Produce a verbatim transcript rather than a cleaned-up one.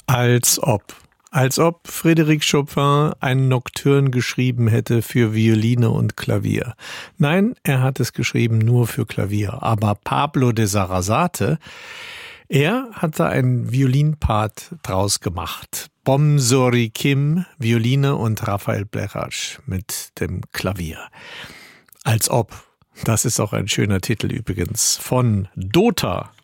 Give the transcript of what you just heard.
Als ob. Als ob Frédéric Chopin ein Nocturne geschrieben hätte für Violine und Klavier. Nein, er hat es geschrieben nur für Klavier. Aber Pablo de Sarasate, er hat da einen Violinpart draus gemacht. Bom Sori Kim, Violine und Raphael Blechacz mit dem Klavier. Als ob. Das ist auch ein schöner Titel übrigens von Dota.